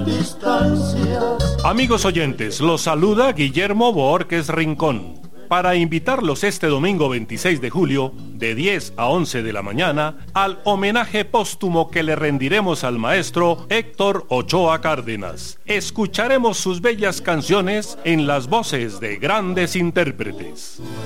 distancias. Amigos oyentes, los saluda Guillermo Borges Rincón para invitarlos este domingo 26 de julio de 10 a 11 de la mañana al homenaje póstumo que le rendiremos al maestro Héctor Ochoa Cárdenas. Escucharemos sus bellas canciones en las voces de grandes intérpretes.